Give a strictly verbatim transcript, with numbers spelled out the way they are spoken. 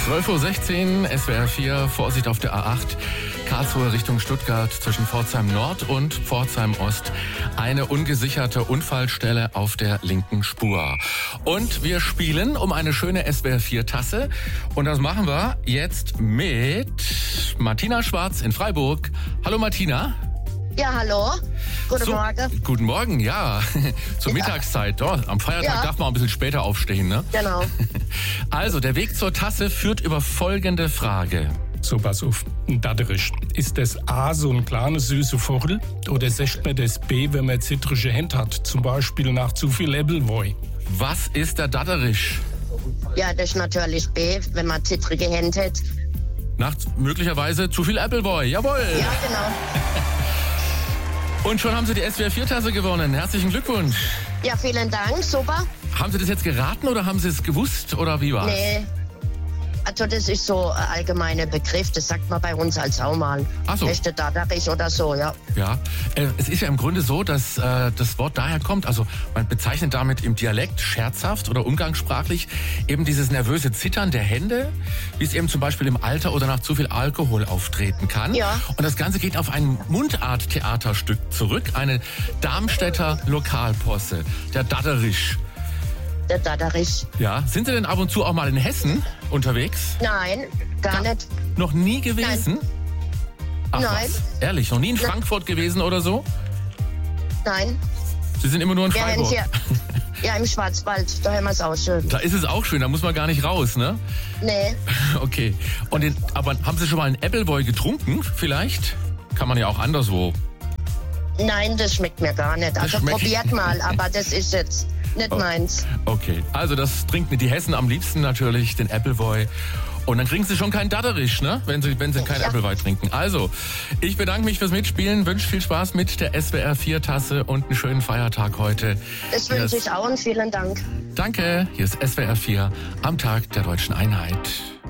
zwölf Uhr sechzehn, S W R vier, Vorsicht auf der A acht, Karlsruhe Richtung Stuttgart zwischen Pforzheim Nord und Pforzheim Ost. Eine ungesicherte Unfallstelle auf der linken Spur. Und wir spielen um eine schöne S W R vier Tasse. Und das machen wir jetzt mit Martina Schwarz in Freiburg. Hallo Martina. Ja, hallo. Guten so, Morgen. Guten Morgen, ja. Zur Ja. Mittagszeit. Oh, am Feiertag Ja. darf man ein bisschen später aufstehen, ne? Genau. Also, der Weg zur Tasse führt über folgende Frage. So, pass auf. Daderisch. Ist das A so ein kleines süße Vogel? Oder sagt man das B, wenn man zitrische Hände hat? Zum Beispiel nach zu viel Appleboy. Was ist der Dadderisch? Ja, das ist natürlich B, wenn man zittrige Hände hat. Nach möglicherweise zu viel Appleboy. Jawohl. Ja, genau. Und schon haben Sie die S W R vier Tasse gewonnen. Herzlichen Glückwunsch. Ja, vielen Dank. Super. Haben Sie das jetzt geraten oder haben Sie es gewusst oder wie war's? Nee. Also das ist so ein allgemeiner Begriff, das sagt man bei uns als auch mal. Ach so. Echte Daderich oder so, ja. Ja, äh, es ist ja im Grunde so, dass äh, das Wort daher kommt, also man bezeichnet damit im Dialekt scherzhaft oder umgangssprachlich eben dieses nervöse Zittern der Hände, wie es eben zum Beispiel im Alter oder nach zu viel Alkohol auftreten kann. Ja. Und das Ganze geht auf ein Mundart-Theaterstück zurück, eine Darmstädter Lokalposse, der Dadderisch. Der Daderich. Ja, sind Sie denn ab und zu auch mal in Hessen unterwegs? Nein, gar nicht. Noch nie gewesen? Ach, Nein. Was? Ehrlich, noch nie in Nein. Frankfurt gewesen oder so? Nein. Sie sind immer nur in Wir haben Freiburg. hier, ja, im Schwarzwald, da haben wir es auch schön. Da ist es auch schön, da muss man gar nicht raus, ne? Nee, Okay. Und den, aber haben Sie schon mal einen Appleboy getrunken? Vielleicht? Kann man ja auch anderswo. nein, das schmeckt mir gar nicht. Also schmeckt- probiert mal, aber das ist jetzt nicht meins. Okay. Also das trinken die Hessen am liebsten natürlich, den Appleboy. Und dann kriegen Sie schon keinen Dadderisch, ne? Wenn Sie, wenn Sie keinen Ja. Appleboy trinken. Also, ich bedanke mich fürs Mitspielen, wünsche viel Spaß mit der S W R vier Tasse und einen schönen Feiertag heute. Das Hier wünsche ist- ich auch und vielen Dank. Danke, hier ist S W R vier am Tag der Deutschen Einheit.